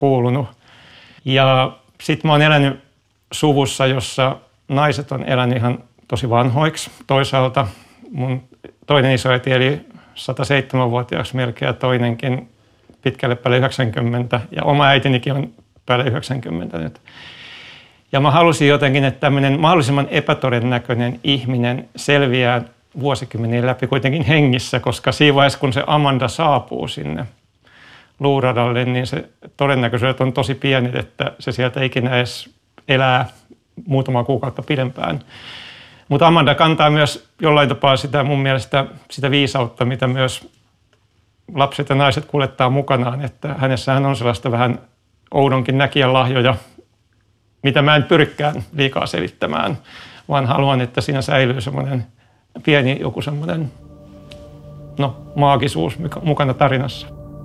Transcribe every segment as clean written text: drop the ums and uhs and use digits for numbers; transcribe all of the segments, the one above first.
kuulunut. Ja sitten mä oon elänyt suvussa, jossa naiset on elänyt ihan tosi vanhoiksi. Toisaalta mun toinen isoäiti eli 107-vuotiaaksi melkein ja toinenkin pitkälle päälle 90. Ja oma äitinikin on päälle 90 nyt. Ja mä halusin jotenkin, että tämmöinen mahdollisimman epätodennäköinen ihminen selviää vuosikymmenien läpi kuitenkin hengissä, koska siinä vaiheessa, kun se Amanda saapuu sinne luuradalle, niin se todennäköisyydet on tosi pieni, että se sieltä ikinä edes elää muutama kuukautta pidempään. Mutta Amanda kantaa myös jollain tapaa sitä mun mielestä sitä viisautta, mitä myös lapset ja naiset kuljettaa mukanaan, että hänessähän on sellaista vähän oudonkin näkijän lahjoja, mitä mä en pyrikään liikaa selittämään, vaan haluan, että siinä säilyy semmoinen pieni joku semmoinen maagisuus mukana tarinassa.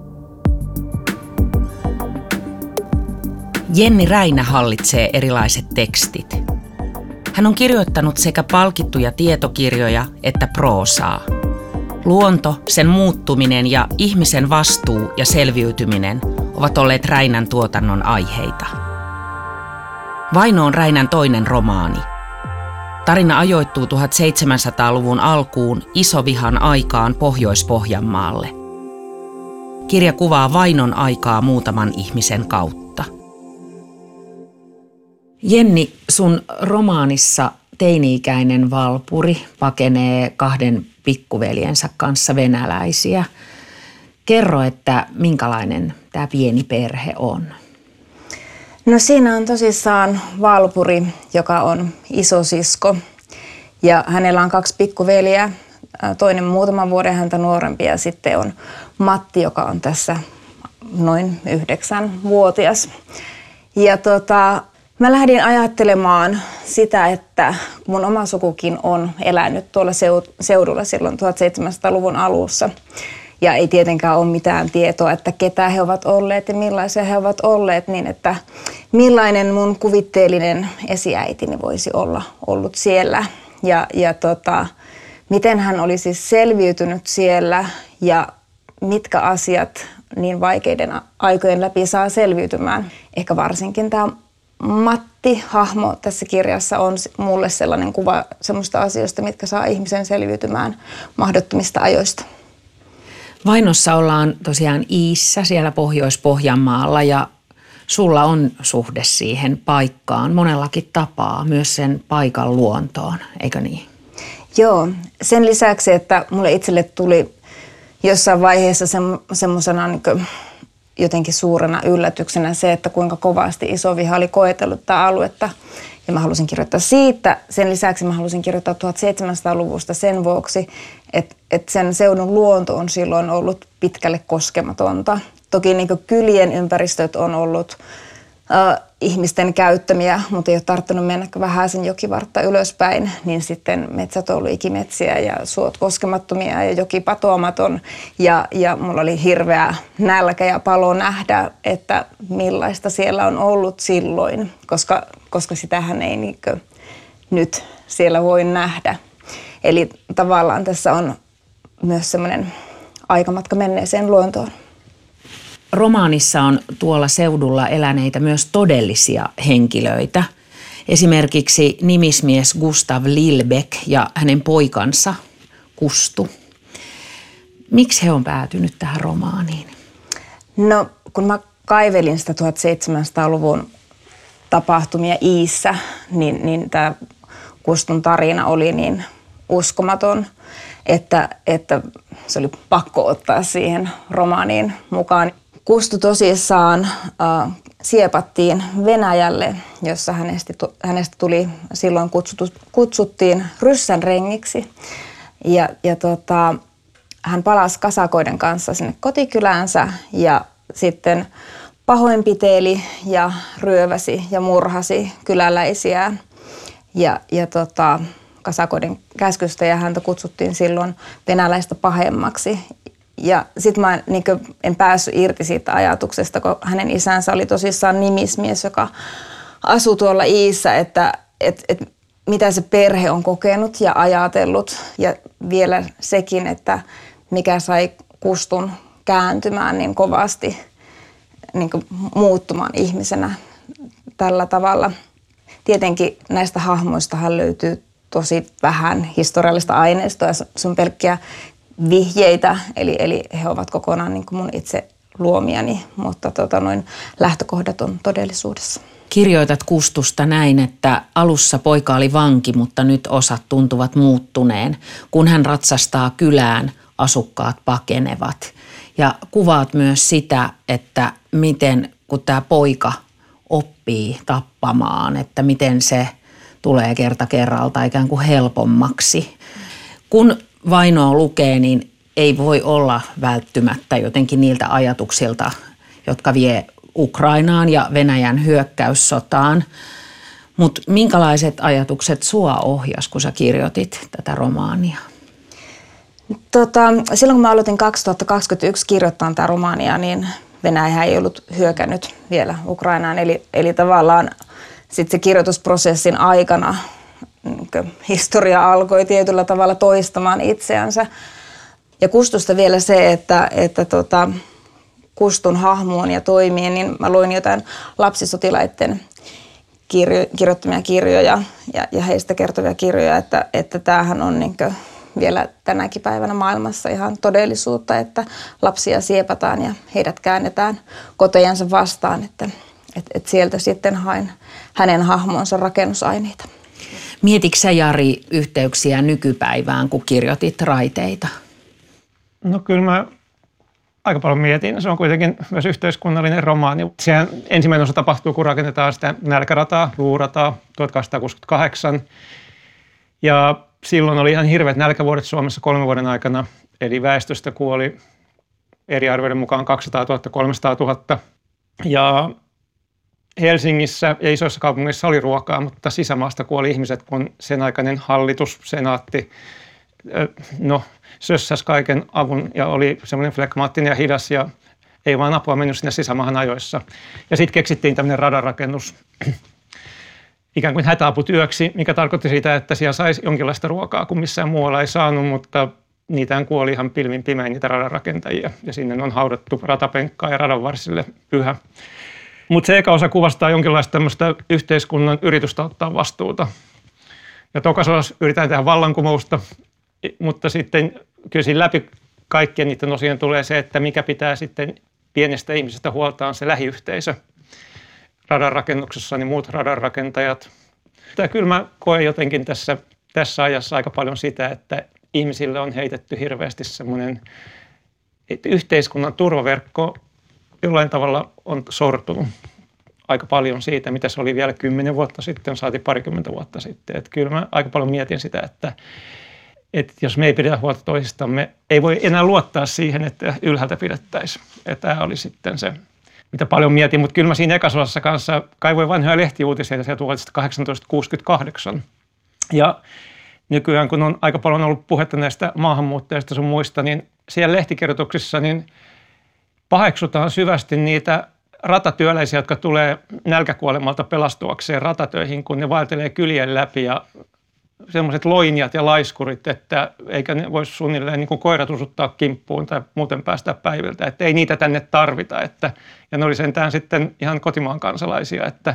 Jenni Räinä hallitsee erilaiset tekstit. Hän on kirjoittanut sekä palkittuja tietokirjoja että proosaa. Luonto, sen muuttuminen ja ihmisen vastuu ja selviytyminen ovat olleet Räinän tuotannon aiheita. Vaino on Räinän toinen romaani. Tarina ajoittuu 1700-luvun alkuun isovihan aikaan Pohjois-Pohjanmaalle. Kirja kuvaa vainon aikaa muutaman ihmisen kautta. Jenni, sun romaanissa teini-ikäinen Valpuri pakenee 2 pikkuveljensä kanssa venäläisiä. Kerro, että minkälainen tämä pieni perhe on? No siinä on tosissaan Valpuri, joka on isosisko. Ja hänellä on 2 pikkuveljeä, toinen muutaman vuoden häntä nuorempi ja sitten on Matti, joka on tässä noin 9-vuotias. Ja mä lähdin ajattelemaan sitä, että mun oma sukukin on elänyt tuolla seudulla silloin 1700-luvun alussa. Ja ei tietenkään ole mitään tietoa, että ketä he ovat olleet ja millaisia he ovat olleet, niin että millainen mun kuvitteellinen esiäitini voisi olla ollut siellä. Ja miten hän olisi selviytynyt siellä ja mitkä asiat niin vaikeiden aikojen läpi saa selviytymään. Ehkä varsinkin tämä Matti-hahmo tässä kirjassa on mulle sellainen kuva semmoista asioista, mitkä saa ihmisen selviytymään mahdottomista ajoista. Vainossa ollaan tosiaan Iissä siellä Pohjois-Pohjanmaalla ja sulla on suhde siihen paikkaan monellakin tapaa, myös sen paikan luontoon, eikö niin? Joo, sen lisäksi, että mulle itselle tuli jossain vaiheessa semmoisena niin jotenkin suurena yllätyksenä se, että kuinka kovasti isoviha oli koetellut tätä aluetta. Ja mä halusin kirjoittaa siitä. Sen lisäksi mä halusin kirjoittaa 1700-luvusta sen vuoksi, että sen seudun luonto on silloin ollut pitkälle koskematonta. Toki niin kylien ympäristöt on ollut ihmisten käyttämiä, mutta ei ole tarttunut mennä vähän sen jokivartta ylöspäin, niin sitten metsät on ollut ikimetsiä ja suot koskemattomia ja joki patoamaton. Ja mulla oli hirveä nälkä ja palo nähdä, että millaista siellä on ollut silloin, koska sitähän ei nyt siellä voi nähdä. Eli tavallaan tässä on myös semmoinen aikamatka menneeseen luontoon. Romaanissa on tuolla seudulla eläneitä myös todellisia henkilöitä. Esimerkiksi nimismies Gustav Lillbäck ja hänen poikansa Kustu. Miksi he on päätynyt tähän romaaniin? No, kun mä kaivelin sitä 1700-luvun tapahtumia Iissä, niin tämä Kustun tarina oli niin uskomaton, että se oli pakko ottaa siihen romaaniin mukaan. Kustu tosissaan siepattiin Venäjälle, jossa hänestä tuli silloin kutsuttiin ryssän rengiksi. Ja hän palasi kasakoiden kanssa sinne kotikyläänsä ja sitten pahoinpiteli ja ryöväsi ja murhasi kyläläisiä. Ja kasakoiden käskystä ja häntä kutsuttiin silloin venäläistä pahemmaksi. Ja sitten mä en päässyt irti siitä ajatuksesta, kun hänen isänsä oli tosissaan nimismies, joka asui tuolla Iissä, että mitä se perhe on kokenut ja ajatellut. Ja vielä sekin, että mikä sai Kustun kääntymään niin kovasti niin kuin muuttumaan ihmisenä tällä tavalla. Tietenkin näistä hahmoistahan löytyy tosi vähän historiallista aineistoa, se on pelkkiä vihjeitä, eli he ovat kokonaan niin kuin mun itse luomiani, mutta lähtökohdat on todellisuudessa. Kirjoitat Kustusta näin, että alussa poika oli vanki, mutta nyt osat tuntuvat muuttuneen. Kun hän ratsastaa kylään, asukkaat pakenevat. Ja kuvaat myös sitä, että miten kun tämä poika oppii tappamaan, että miten se tulee kerta kerralta ikään kuin helpommaksi. Kun vainoa lukee, niin ei voi olla välttymättä jotenkin niiltä ajatuksilta, jotka vie Ukrainaan ja Venäjän hyökkäyssotaan. Mutta minkälaiset ajatukset sua ohjas, kun sä kirjoitit tätä romaania? Silloin kun mä aloitin 2021 kirjoittamaan tätä romaania, niin Venäjä ei ollut hyökännyt vielä Ukrainaan. Eli tavallaan sitten se kirjoitusprosessin aikana historia alkoi tietyllä tavalla toistamaan itseänsä. Ja Kustusta vielä se, että Kustun hahmoon ja toimiin, niin mä luin jotain lapsisotilaiden kirjoittamia kirjoja ja heistä kertovia kirjoja, että tämähän on niin kuin vielä tänäkin päivänä maailmassa ihan todellisuutta, että lapsia siepataan ja heidät käännetään kotejansa vastaan, että sieltä sitten hain hänen hahmonsa rakennusaineita. Mietitkö sä, Jari, yhteyksiä nykypäivään, kun kirjoitit Raiteita? No kyllä mä aika paljon mietin. Se on kuitenkin myös yhteiskunnallinen romaani. Sehän ensimmäinen osa tapahtuu, kun rakennetaan sitä nälkärataa, luurataa 1868. Ja silloin oli ihan hirveät nälkävuodet Suomessa 3 vuoden aikana. Eli väestöstä kuoli eri arvioiden mukaan 200 000, 300 000. Ja Helsingissä ja isoissa kaupungeissa oli ruokaa, mutta sisämaasta kuoli ihmiset, kun sen aikainen hallitus, senaatti, sössäsi kaiken avun ja oli semmoinen flegmaattinen ja hidas ja ei vaan apua mennyt sinne sisämaahan ajoissa. Ja sitten keksittiin tämmöinen radanrakennus ikään kuin hätäaputyöksi, mikä tarkoitti sitä, että siellä saisi jonkinlaista ruokaa, kun missään muualla ei saanut, mutta niitään kuoli ihan pilvin pimein niitä radanrakentajia ja sinne on haudattu ratapenkkaa ja radan varsille pyhä. Mutta se eka osa kuvastaa jonkinlaista tämmöistä yhteiskunnan yritystä ottaa vastuuta. Ja tokas osassa yritetään tehdä vallankumousta, mutta sitten kyllä siinä läpi kaikkien niiden osien tulee se, että mikä pitää sitten pienestä ihmisestä huolta on se lähiyhteisö. Radanrakennuksessa niin muut radanrakentajat. Ja kyllä mä koen jotenkin tässä ajassa aika paljon sitä, että ihmisille on heitetty hirveästi semmoinen, että yhteiskunnan turvaverkko jollain tavalla on sortunut aika paljon siitä, mitä se oli vielä 10 vuotta sitten, saati 20 vuotta sitten. Että kyllä mä aika paljon mietin sitä, että jos me ei pidetä huolta toisistamme, ei voi enää luottaa siihen, että ylhäältä pidettäisiin. Ja tämä oli sitten se, mitä paljon mietin, mutta kyllä mä siinä ekasosassa kanssa kaivoin vanhoja lehtiuutisia sieltä vuodesta 1868. Ja nykyään, kun on aika paljon ollut puhetta näistä maahanmuuttajista sun muista, niin siellä lehtikirjoituksissa niin paheksutaan syvästi niitä ratatyöläisiä, jotka tulee nälkäkuolemalta pelastuakseen ratatöihin, kun ne vaeltelee kylien läpi ja semmoiset loinjat ja laiskurit, että eikä ne voisi suunnilleen niin kuin koirat usuttaa kimppuun tai muuten päästä päiviltä, että ei niitä tänne tarvita. Ja ne oli sentään sitten ihan kotimaan kansalaisia, että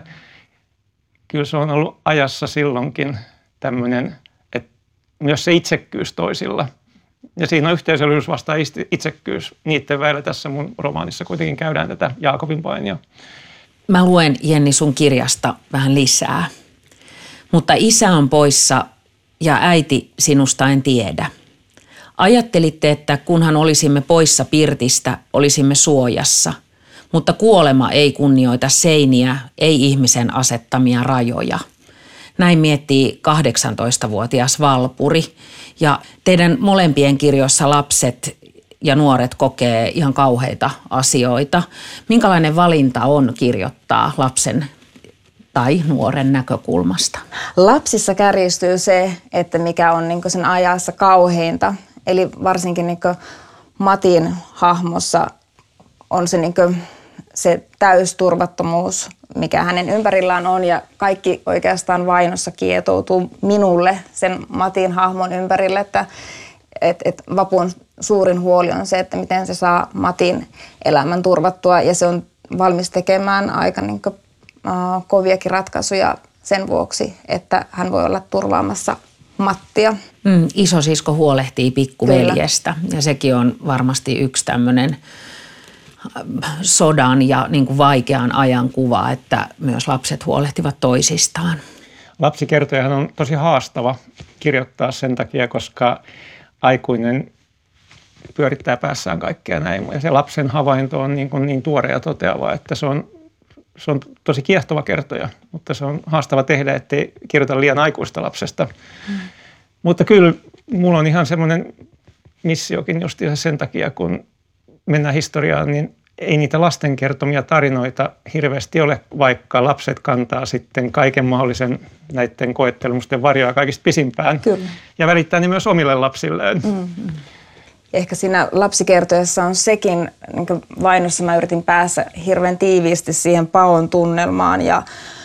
kyllä se on ollut ajassa silloinkin tämmöinen, että myös se itsekkyys toisilla. Ja siinä on yhteisöllisyys vastaan itsekkyys. Niiden väillä tässä mun romaanissa kuitenkin käydään tätä Jaakobin painia. Mä luen, Jenni, sun kirjasta vähän lisää. Mutta isä on poissa ja äiti sinusta en tiedä. Ajattelitte, että kunhan olisimme poissa pirtistä, olisimme suojassa. Mutta kuolema ei kunnioita seiniä, ei ihmisen asettamia rajoja. Näin miettii 18-vuotias Valpuri. Ja teidän molempien kirjoissa lapset ja nuoret kokee ihan kauheita asioita. Minkälainen valinta on kirjoittaa lapsen tai nuoren näkökulmasta? Lapsissa kärjistyy se, että mikä on niin kuin sen ajassa kauheinta. Eli varsinkin niin kuin Matin hahmossa on se, niin kuin se täysturvattomuus, mikä hänen ympärillään on. Ja kaikki oikeastaan vainossa kietoutuu minulle sen Matin hahmon ympärille. Että Vapun suurin huoli on se, että miten se saa Matin elämän turvattua. Ja se on valmis tekemään aika niin kuin, koviakin ratkaisuja sen vuoksi, että hän voi olla turvaamassa Mattia. Isosisko huolehtii pikkuveljestä ja sekin on varmasti yksi tämmöinen sodan ja niin kuin vaikean ajan kuva, että myös lapset huolehtivat toisistaan. Lapsikertojahan on tosi haastava kirjoittaa sen takia, koska aikuinen pyörittää päässään kaikkea näin. Ja se lapsen havainto on niin tuore ja toteava, että se on tosi kiehtova kertoja, mutta se on haastava tehdä, ettei kirjoita liian aikuista lapsesta. Mutta kyllä mulla on ihan semmoinen missiokin just sen takia, kun mennään historiaan, niin ei niitä lasten kertomia tarinoita hirveästi ole, vaikka lapset kantaa sitten kaiken mahdollisen näiden koettelemusten varjoa kaikista pisimpään. Kyllä. Ja välittää ne myös omille lapsilleen. Ehkä siinä lapsikertojassa on sekin, niin kuin Vainossa mä yritin päässä hirveän tiiviisti siihen paon tunnelmaan ja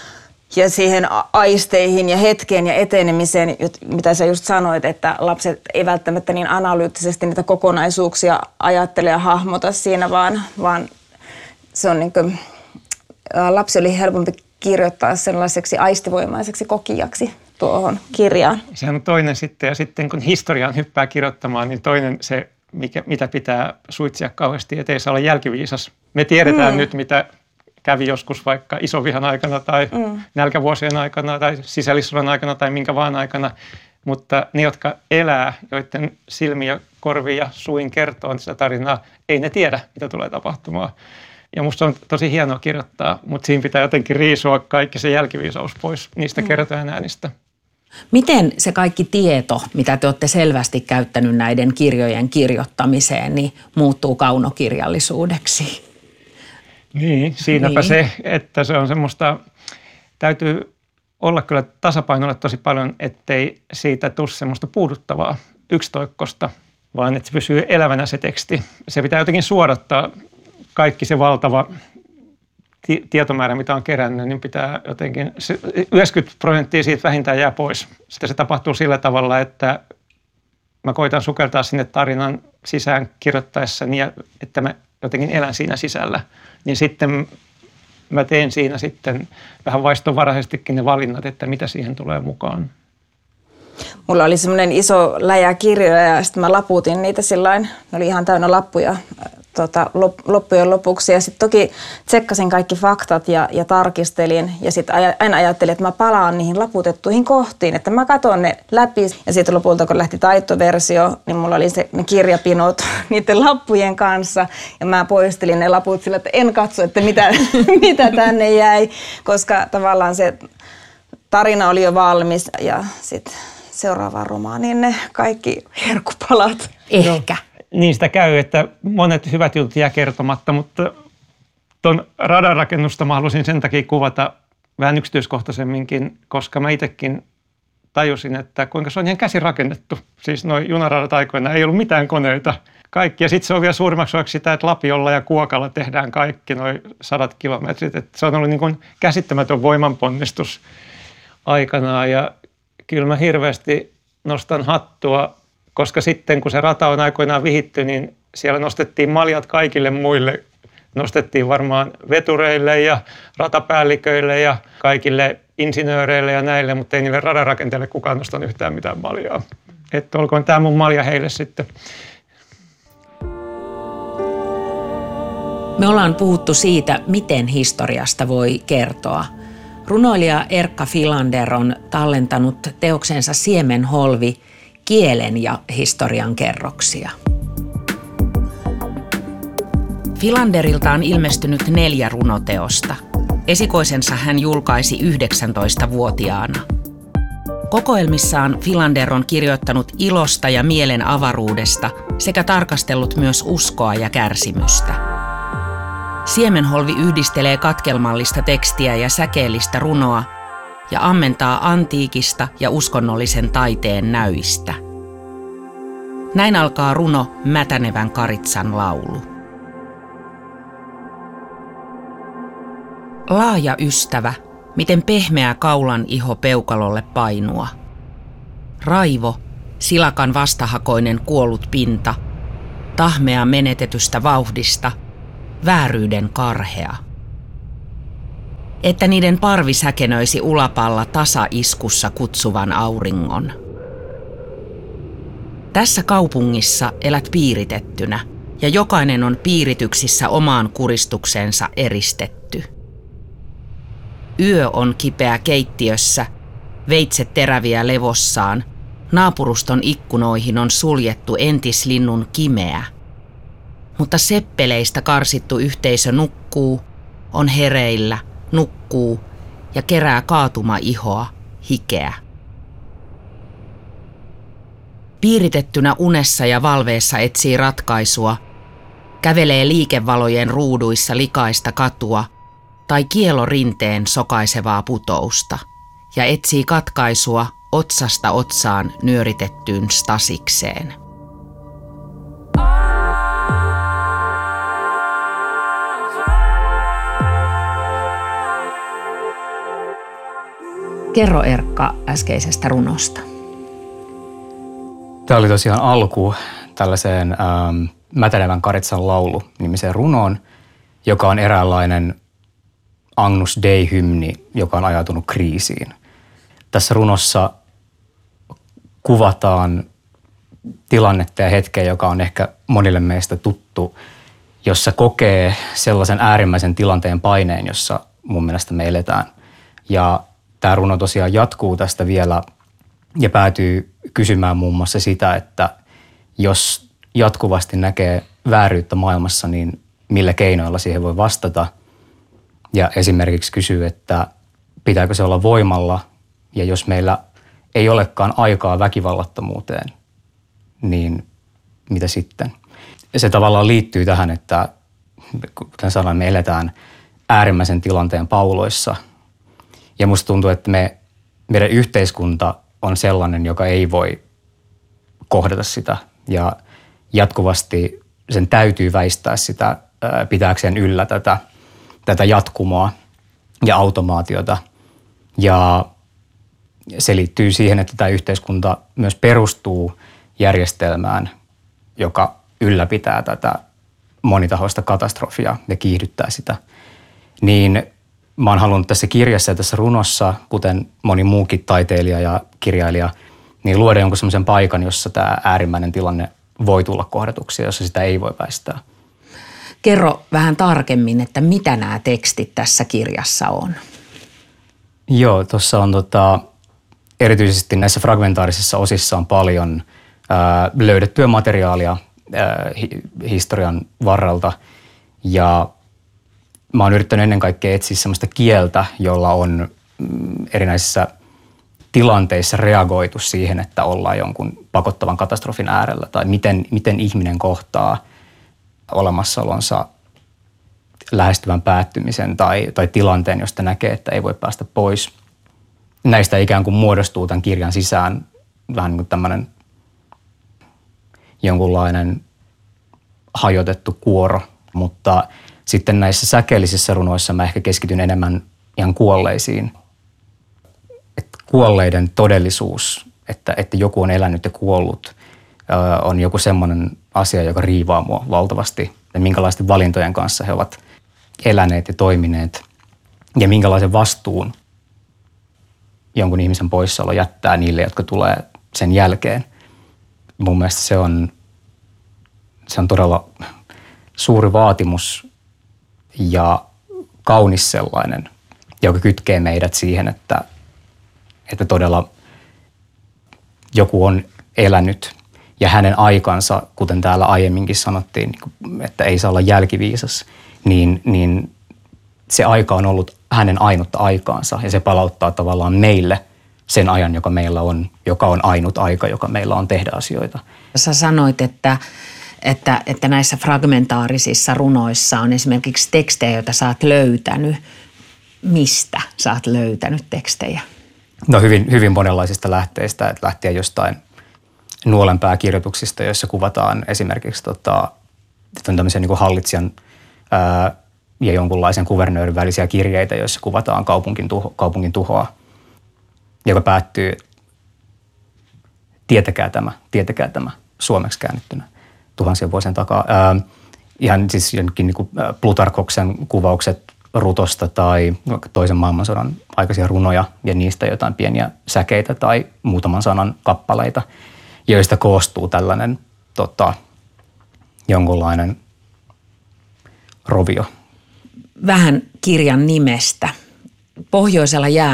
siihen aisteihin ja hetkeen ja etenemiseen, mitä sä just sanoit, että lapset ei välttämättä niin analyyttisesti niitä kokonaisuuksia ajattele ja hahmota siinä, vaan se on niin kuin, lapsi oli helpompi kirjoittaa sellaiseksi aistivoimaiseksi kokijaksi tuohon kirjaan. Se on toinen sitten, ja sitten kun historiaan hyppää kirjoittamaan, niin toinen se, mitä pitää suitsia kauheasti, ettei saa olla jälkiviisas. Me tiedetään nyt, mitä kävi joskus vaikka isovihan aikana tai nälkävuosien aikana tai sisällissodan aikana tai minkä vaan aikana, mutta ne, jotka elää, joiden silmiä ja korvia ja suin kertoo sitä tarinaa, ei ne tiedä, mitä tulee tapahtumaan. Ja musta on tosi hienoa kirjoittaa, mutta siinä pitää jotenkin riisua kaikki se jälkiviisaus pois niistä kertojan äänistä. Miten se kaikki tieto, mitä te olette selvästi käyttänyt näiden kirjojen kirjoittamiseen, niin muuttuu kaunokirjallisuudeksi? Niin, siinäpä se, että se on semmoista, täytyy olla kyllä tasapainolla tosi paljon, ettei siitä tule semmoista puuduttavaa yksitoikkosta, vaan että se pysyy elävänä se teksti. Se pitää jotenkin suodattaa kaikki se valtava tietomäärä, mitä on kerännyt, niin pitää jotenkin, 90% siitä vähintään jää pois. Sitten se tapahtuu sillä tavalla, että mä koitan sukeltaa sinne tarinan sisään kirjoittaessani, että mä jotenkin elän siinä sisällä. Niin sitten mä teen siinä sitten vähän vaistonvaraisestikin ne valinnat, että mitä siihen tulee mukaan. Mulla oli semmoinen iso läjä kirjoja ja sitten mä laputin niitä sillain. Ne oli ihan täynnä lappuja loppujen lopuksi. Ja sitten toki tsekkasin kaikki faktat ja tarkistelin. Ja sitten aina ajattelin, että mä palaan niihin laputettuihin kohtiin. Että mä katson ne läpi. Ja sitten lopulta, kun lähti taitoversio, niin mulla oli ne kirjapinot niiden lappujen kanssa. Ja mä poistelin ne laput sillä, että en katso, että mitä tänne jäi. Koska tavallaan se tarina oli jo valmis ja sitten seuraavaan romaaniin ne kaikki herkkupalat. Ehkä. Niin sitä käy, että monet hyvät jutut jää kertomatta, mutta tuon radanrakennusta mä halusin sen takia kuvata vähän yksityiskohtaisemminkin, koska mä itsekin tajusin, että kuinka se on ihan käsin rakennettu. Siis noi junaradat aikoina ei ollut mitään koneita. Kaikki. Ja sitten se on vielä suurimmaksi osaksi sitä, että Lapiolla ja Kuokalla tehdään kaikki noin 100 kilometrit. Et se on ollut niin kuin käsittämätön voimanponnistus aikanaan ja kyllä mä hirveästi nostan hattua, koska sitten kun se rata on aikoinaan vihitty, niin siellä nostettiin maljat kaikille muille. Nostettiin varmaan vetureille ja ratapäälliköille ja kaikille insinööreille ja näille, mutta ei niille radanrakenteille kukaan nostanut yhtään mitään maljaa. Että olkoon tämä mun malja heille sitten. Me ollaan puhuttu siitä, miten historiasta voi kertoa. Runoilija Erkka Filander on tallentanut teoksensa Siemenholvi kielen ja historian kerroksia. Filanderilta on ilmestynyt 4 runoteosta. Esikoisensa hän julkaisi 19-vuotiaana. Kokoelmissaan Filander on kirjoittanut ilosta ja mielen avaruudesta sekä tarkastellut myös uskoa ja kärsimystä. Siemenholvi yhdistelee katkelmallista tekstiä ja säkeellistä runoa ja ammentaa antiikista ja uskonnollisen taiteen näyistä. Näin alkaa runo Mätänevän Karitsan laulu. Laaja ystävä, miten pehmeä kaulan iho peukalolle painua. Raivo, silakan vastahakoinen kuollut pinta, tahmea menetetystä vauhdista, vääryyden karhea. että niiden parvi säkenöisi ulapalla tasaiskussa kutsuvan auringon. Tässä kaupungissa elät piiritettynä, ja jokainen on piirityksissä omaan kuristukseensa eristetty. Yö on kipeä keittiössä, veitset teräviä levossaan, naapuruston ikkunoihin on suljettu entislinnun kimeä. Mutta seppeleistä karsittu yhteisö nukkuu, on hereillä, nukkuu ja kerää kaatuma-ihoa, hikeä. Piiritettynä unessa ja valveessa etsii ratkaisua, kävelee liikevalojen ruuduissa likaista katua tai kielorinteen sokaisevaa putousta ja etsii katkaisua otsasta otsaan nyöritettyyn stasikseen. Kerro Erkka äskeisestä runosta. Tämä oli tosiaan alku tällaiseen Mätänevän Karitsan laulu -nimiseen runoon, joka on eräänlainen Agnus Dei-hymni, joka on ajautunut kriisiin. Tässä runossa kuvataan tilannetta ja hetkeä, joka on ehkä monille meistä tuttu, jossa kokee sellaisen äärimmäisen tilanteen paineen, jossa mun mielestä me eletään. Ja tämä runo tosiaan jatkuu tästä vielä ja päätyy kysymään muun muassa sitä, että jos jatkuvasti näkee vääryyttä maailmassa, niin millä keinoilla siihen voi vastata. Ja esimerkiksi kysyy, että pitääkö se olla voimalla, ja jos meillä ei olekaan aikaa väkivallattomuuteen, niin mitä sitten? Ja se tavallaan liittyy tähän, että kuten sanoin, me eletään äärimmäisen tilanteen pauloissa. Ja musta tuntuu, että meidän yhteiskunta on sellainen, joka ei voi kohdata sitä. Ja jatkuvasti sen täytyy väistää sitä pitääkseen yllä tätä jatkumoa ja automaatiota. Ja se liittyy siihen, että tämä yhteiskunta myös perustuu järjestelmään, joka ylläpitää tätä monitahoista katastrofia ja kiihdyttää sitä. Niin mä oon halunnut tässä kirjassa ja tässä runossa, kuten moni muukin taiteilija ja kirjailija, niin luoda jonkun semmoisen paikan, jossa tämä äärimmäinen tilanne voi tulla kohdatuksi ja jossa sitä ei voi väistää. Kerro vähän tarkemmin, että mitä nämä tekstit tässä kirjassa on. Joo, tuossa on erityisesti näissä fragmentaarisissa osissa on paljon löydettyä materiaalia historian varrelta. Ja mä oon yrittänyt ennen kaikkea etsiä sellaista kieltä, jolla on erinäisissä tilanteissa reagoitu siihen, että ollaan jonkun pakottavan katastrofin äärellä. Tai miten ihminen kohtaa olemassaolonsa lähestyvän päättymisen tai tilanteen, josta näkee, että ei voi päästä pois. Näistä ikään kuin muodostuu tämän kirjan sisään vähän niin kuin tämmöinen jonkunlainen hajotettu kuoro, mutta sitten näissä säkeellisissä runoissa mä ehkä keskityn enemmän ihan kuolleisiin. Että kuolleiden todellisuus, että joku on elänyt ja kuollut, on joku semmoinen asia, joka riivaa mua valtavasti. Ja minkälaisten valintojen kanssa he ovat eläneet ja toimineet ja minkälaisen vastuun jonkun ihmisen poissaolo jättää niille, jotka tulee sen jälkeen. Mun mielestä se on todella suuri vaatimus ja kaunis sellainen, joka kytkee meidät siihen, että todella joku on elänyt ja hänen aikansa, kuten täällä aiemminkin sanottiin, että ei saa olla jälkiviisas, niin se aika on ollut hänen ainutta aikaansa ja se palauttaa tavallaan meille sen ajan, joka meillä on, joka on ainut aika, joka meillä on tehdä asioita. Sä sanoit, että näissä fragmentaarisissa runoissa on esimerkiksi tekstejä, joita sä oot löytänyt. Mistä sä oot löytänyt tekstejä? No hyvin monenlaisista lähteistä, että lähtien jostain nuolenpääkirjoituksista, joissa kuvataan esimerkiksi tämmöisen niin kuin hallitsijan ja jonkunlaisen kuvernöörin välisiä kirjeitä, joissa kuvataan kaupungin tuhoa, joka päättyy tietäkää tämä suomeksi käännettynä tuhansien vuosien takaa. Ihan siis jonkin niin kuin Plutarkoksen kuvaukset rutosta tai toisen maailmansodan aikaisia runoja ja niistä jotain pieniä säkeitä tai muutaman sanan kappaleita, joista koostuu tällainen jonkunlainen rovio. Vähän kirjan nimestä. Pohjoisella